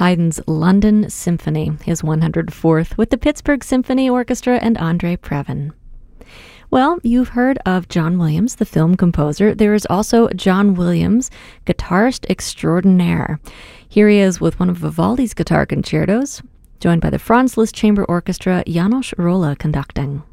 Haydn's London Symphony, his 104th, with the Pittsburgh Symphony Orchestra and Andre Previn. Well, you've heard of John Williams, the film composer. There is also John Williams, guitarist extraordinaire. Here he is with one of Vivaldi's guitar concertos, joined by the Franz Liszt Chamber Orchestra, János Róla conducting.